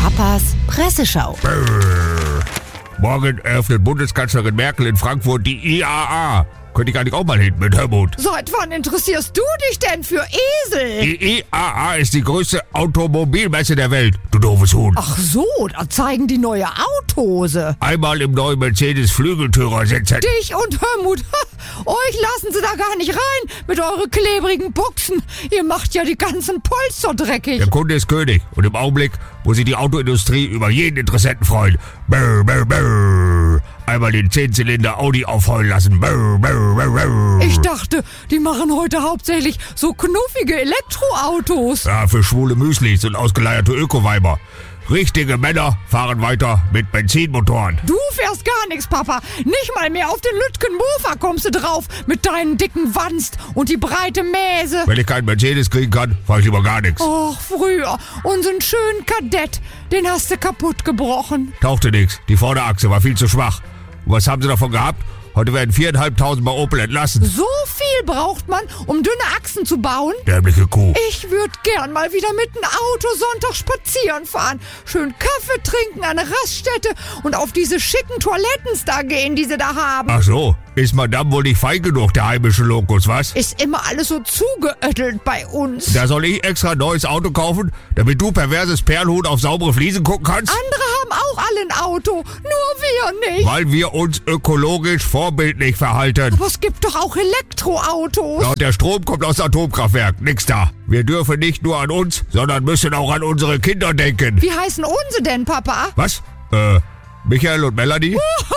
Papas Presseschau. Morgen eröffnet Bundeskanzlerin Merkel in Frankfurt die IAA. Könnte ich eigentlich auch mal hin mit Helmut. Seit wann interessierst du dich denn für Esel? Die IAA ist die größte Automobilmesse der Welt, du doofes Huhn. Ach so, da zeigen die neue Autos. Einmal im neuen Mercedes Flügeltürer sitzen. Dich und Helmut, euch lassen sie da gar nicht rein mit euren klebrigen Buchsen. Ihr macht ja die ganzen Polster dreckig. Der Kunde ist König und im Augenblick muss sich die Autoindustrie über jeden Interessenten freuen. Brr, brr, brr. Einmal den 10-Zylinder Audi aufheulen lassen. Brr, brr, brr, brr. Ich dachte, die machen heute hauptsächlich so knuffige Elektroautos. Ja, für schwule Müslis und ausgeleierte Ökoweiber. Richtige Männer fahren weiter mit Benzinmotoren. Du fährst gar nichts, Papa. Nicht mal mehr auf den Lütgen-Mofa kommst du drauf mit deinen dicken Wanst und die breite Mäse. Wenn ich keinen Mercedes kriegen kann, fahre ich lieber gar nichts. Och, früher. Unseren schönen Kadett, den hast du kaputt gebrochen. Tauchte nix. Die Vorderachse war viel zu schwach. Und was haben sie davon gehabt? Heute werden 4.500 bei Opel entlassen. So viel braucht man, um dünne Achsen zu bauen? Dämliche Kuh. Ich würde gern mal wieder mit dem Auto Sonntag spazieren fahren. Schön Kaffee trinken an der Raststätte und auf diese schicken Toilettens da gehen, die sie da haben. Ach so, ist Madame wohl nicht fein genug, der heimische Lokus, was? Ist immer alles so zugeöttelt bei uns. Da soll ich extra ein neues Auto kaufen, damit du perverses Perlhuhn auf saubere Fliesen gucken kannst? Andere haben auch alle ein Auto, nur wir nicht. Weil wir uns ökologisch vorbildlich verhalten. Aber es gibt doch auch Elektroautos. Ja, und der Strom kommt aus Atomkraftwerk, nix da. Wir dürfen nicht nur an uns, sondern müssen auch an unsere Kinder denken. Wie heißen unsere denn, Papa? Was? Michael und Melanie?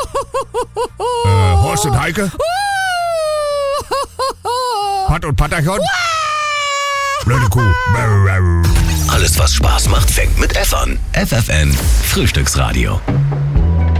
Horst und Heike? Pat und Patachon? Blöde Kuh. Alles, was Spaß macht, fängt mit F an. FFN Frühstücksradio.